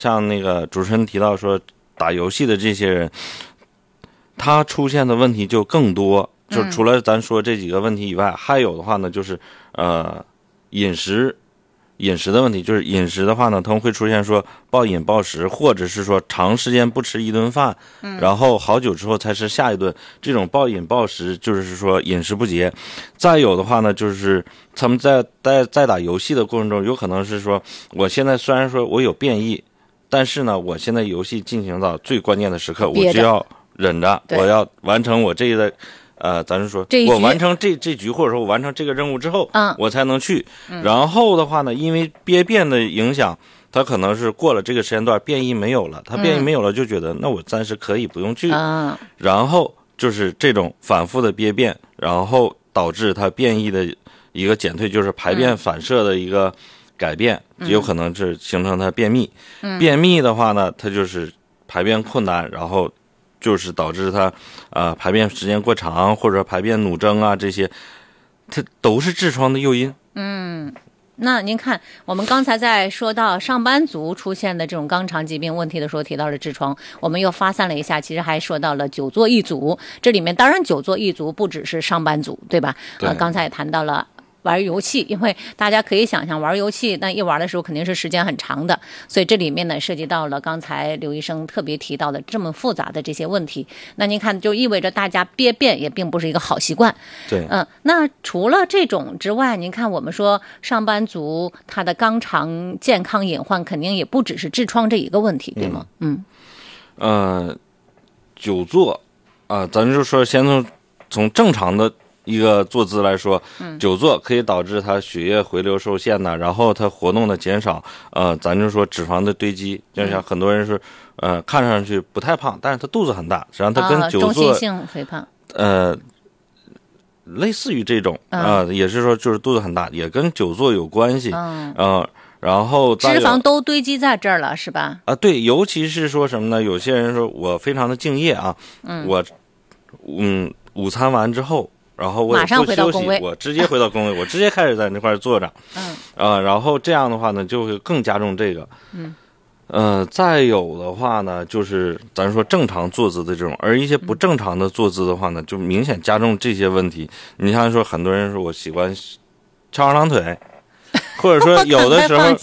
像那个主持人提到说打游戏的这些人，他出现的问题就更多。就除了咱说这几个问题以外，还有的话呢，就是饮食的问题。就是饮食的话呢，他们会出现说暴饮暴食，或者是说长时间不吃一顿饭，然后好久之后才吃下一顿。这种暴饮暴食就是说饮食不节。再有的话呢，就是他们在打游戏的过程中，有可能是说，我现在虽然说我有变异，但是呢，我现在游戏进行到最关键的时刻，我就要忍着，我要完成我这一个。咱是说，我完成这局，或者说我完成这个任务之后，我才能去。然后的话呢，因为憋变的影响，他可能是过了这个时间段，变异没有了，他变异没有了，就觉得那我暂时可以不用去。然后就是这种反复的憋变，然后导致他变异的一个减退，就是排便反射的一个改变，有可能是形成他便秘。便秘的话呢，他就是排便困难，然后就是导致他排便时间过长，或者排便弩征啊，这些它都是痔疮的诱因。 那您看，我们刚才在说到上班族出现的这种肛肠疾病问题的时候，提到了痔疮，我们又发散了一下，其实还说到了久坐一族。这里面当然久坐一族不只是上班族，对吧？刚才也谈到了玩游戏，因为大家可以想象玩游戏那一玩的时候肯定是时间很长的，所以这里面呢涉及到了刚才刘医生特别提到的这么复杂的这些问题。那您看，就意味着大家憋便也并不是一个好习惯。 对， 那除了这种之外，您看我们说上班族他的肛肠健康隐患肯定也不只是痔疮这一个问题，对吗？ 久坐咱就说先从正常的一个坐姿来说，久坐可以导致它血液回流受限呢，然后它活动的减少，咱就说脂肪的堆积，就像很多人是看上去不太胖，但是他肚子很大，实际上他跟久坐中心性肥胖， 类似于这种也是说就是肚子很大，也跟久坐有关系。然后脂肪都堆积在这儿了，是吧？ 对，尤其是说什么呢？有些人说我非常的敬业啊，我午餐完之后。然后我也不休息，我直接回到工位，我直接开始在那块坐着，然后这样的话呢，就会更加重这个，再有的话呢，就是咱说正常坐姿的这种，而一些不正常的坐姿的话呢，就明显加重这些问题。你像说很多人说我喜欢翘二郎腿，或者说有的时候，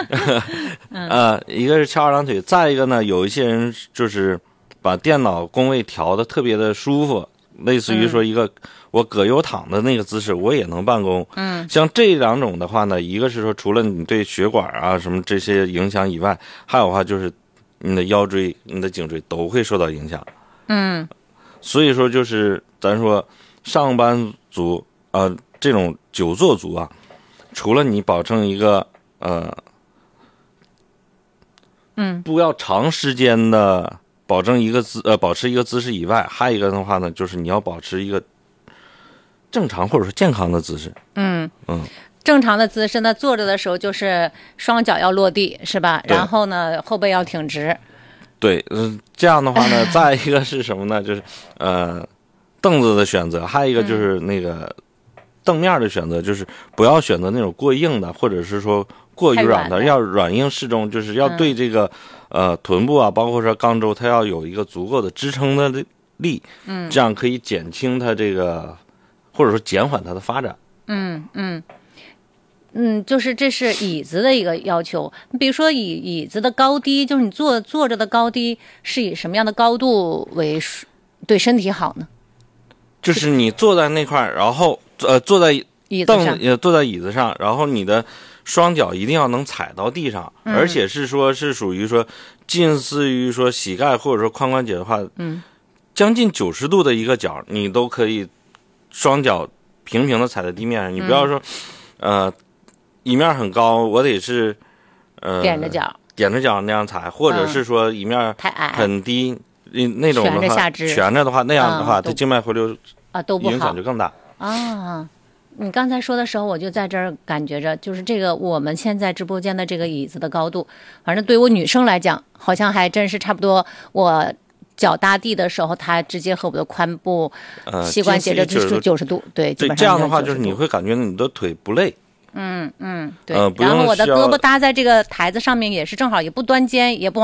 一个是翘二郎腿，再一个呢，有一些人就是把电脑工位调的特别的舒服。类似于说一个我葛优躺的那个姿势，我也能办公。像这两种的话呢，一个是说除了你对血管啊什么这些影响以外，还有的话就是你的腰椎、你的颈椎都会受到影响。所以说就是咱说上班族这种久坐族啊，除了你保证一个不要长时间的。保持一个姿势以外，还有一个的话呢，就是你要保持一个正常或者说健康的姿势。 正常的姿势呢，坐着的时候就是双脚要落地，是吧？然后呢，后背要挺直。 对，这样的话呢，再一个是什么呢？就是凳子的选择，还有一个就是那个凳面的选择，就是不要选择那种过硬的，或者是说过于软的，要软硬适中，就是要对这个。臀部啊，包括说肛周，它要有一个足够的支撑的力，这样可以减轻它这个，或者说减缓它的发展。 就是这是椅子的一个要求。比如说椅子的高低，就是你坐着的高低是以什么样的高度为对身体好呢？ 就是你坐在那块，然后坐在坐在椅子上，然后你的双脚一定要能踩到地上，而且是说是属于说近似于说膝盖或者说髋关节的话，将近90度的一个角，你都可以双脚平平的踩在地面上。你不要说一面很高，我得是踮着脚那样踩，或者是说一面很低，那种的话悬着的话，那样的话它静脉回流都不好， 影响就更大你刚才说的时候，我就在这儿感觉着，就是这个我们现在直播间的这个椅子的高度，反正对我女生来讲，好像还真是差不多。我脚搭地的时候，它直接和我的髋部膝关节这就是90度，对，基本上这样的话就是你会感觉你的腿不累， 对。 不用然后我的需要胳膊搭在这个台子上面也是正好，也不端肩，也不